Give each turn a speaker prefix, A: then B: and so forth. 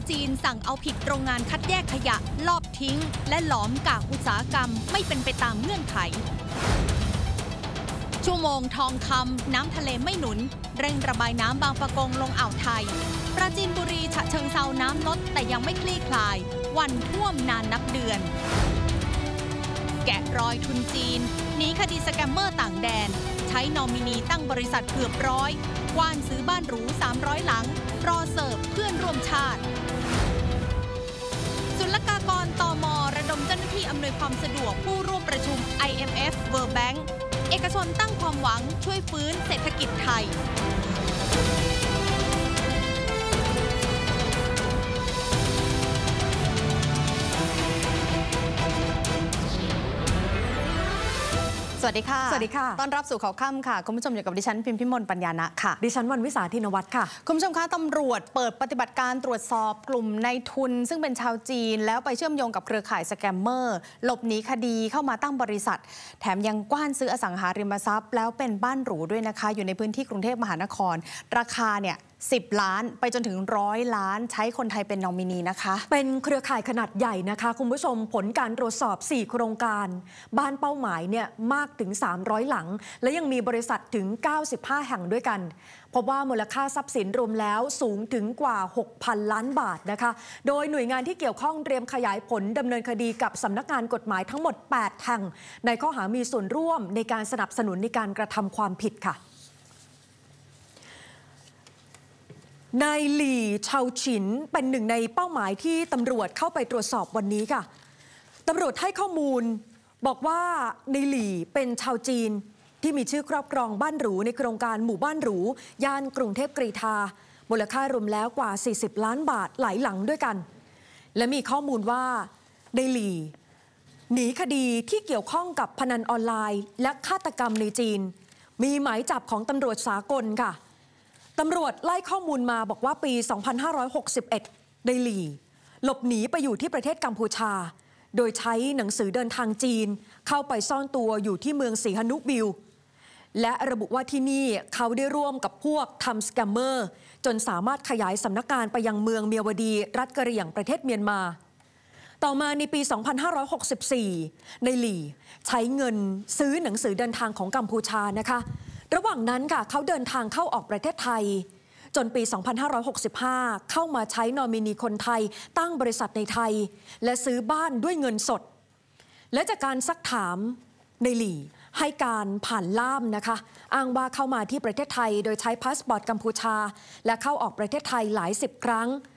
A: จีนสั่งเอาผิดโรงงานคัดแยกขยะลอบทิ้งและหลอมกากอุตสาหกรรมไม่เป็นไปตามเงื่อนไขชั่วโมงทองคำน้ำทะเลไม่หนุนเร่งระบายน้ำบางปะกงลงอ่าวไทยปราจีนบุรีฉะเชิงเทราน้ำลดแต่ยังไม่คลี่คลายวันท่วมนานนับเดือนแกะรอยทุนจีนหนีคดีสแกมเมอร์ต่างแดนใช้นอมินีตั้งบริษัทเกือบร้อยกว้านซื้อบ้านหรู300 หลังรอเสิร์ฟเพื่อนร่วมชาติศุลกากรตม.ระดมเจ้าหน้าที่อำนวยความสะดวกผู้ร่วมประชุม IMF World Bank เอกชนตั้งความหวังช่วยฟื้นเศรษฐกิจไทยสวัสดีค่ะ
B: สวัสดีค่ะ
A: ต้อนรับสู่ข่าวค่ำค่ะคุณผู้ชมอยู่กับดิฉันพิมพ์ปัญญานะค่ะ
B: ดิฉันวันวิสาธินวัฒน์ค่ะ
A: คุณผู้ชมคะตำรวจเปิดปฏิบัติการตรวจสอบกลุ่มนายทุนซึ่งเป็นชาวจีนแล้วไปเชื่อมโยงกับเครือข่ายสแกมเมอร์หลบหนีคดีเข้ามาตั้งบริษัทแถมยังกว้านซื้ออสังหาริมทรัพย์แล้วเป็นบ้านหรูด้วยนะคะอยู่ในพื้นที่กรุงเทพมหานครราคาเนี่ย10 ล้านไปจนถึง100 ล้านใช้คนไทยเป็นนอมินีนะคะ
B: เป็นเครือข่ายขนาดใหญ่นะคะคุณผู้ชมผลการตรวจสอบ4โครงการบ้านเป้าหมายเนี่ยมากถึง300 หลังและยังมีบริษัทถึง95 แห่งด้วยกันพบว่ามูลค่าทรัพย์สินรวมแล้วสูงถึงกว่า 6,000 ล้านบาทนะคะโดยหน่วยงานที่เกี่ยวข้องเตรียมขยายผลดำเนินคดีกับสำนักงานกฎหมายทั้งหมด8แห่งในข้อหามีส่วนร่วมในการสนับสนุนในการกระทำความผิดค่ะนายหลี่เฉาฉินเป็นหนึ่งในเป้าหมายที่ตำรวจเข้าไปตรวจสอบวันนี้ค่ะตำรวจให้ข้อมูลบอกว่านายหลี่เป็นชาวจีนที่มีชื่อครอบครองบ้านหรูในโครงการหมู่บ้านหรูย่านกรุงเทพกรีฑามูลค่ารวมแล้วกว่า40 ล้านบาทหลายหลังด้วยกันและมีข้อมูลว่านายหลี่หนีคดีที่เกี่ยวข้องกับพนันออนไลน์และฆาตกรรมในจีนมีหมายจับของตำรวจสากลค่ะตำรวจไล่ข้อมูลมาบอกว่าปี 2561 นายหลี่หลบหนีไปอยู่ที่ประเทศกัมพูชาโดยใช้หนังสือเดินทางจีนเข้าไปซ่อนตัวอยู่ที่เมืองสีหนุบิลและระบุว่าที่นี่เขาได้ร่วมกับพวกทำสแกมเมอร์จนสามารถขยายสำนักงานไปยังเมืองเมียวดีรัฐกะเหรี่ยงประเทศเมียนมาต่อมาในปี 2564 นายหลี่ใช้เงินซื้อหนังสือเดินทางของกัมพูชานะคะระหว่างนั้นค่ะเขาเดินทางเข้าออกประเทศไทยจนปี 2565 เข้ามาใช้นอมินีคนไทยตั้งบริษัทในไทยและซื้อบ้านด้วยเงินสดและจากการซักถามนายหลี่ให้การผ่านล่ามนะคะอ้างว่าเข้ามาที่ประเทศไทยโดยใช้พาสปอร์ตกัมพูชาและเข้าออกประเทศไทยหลาย10 ครั้ง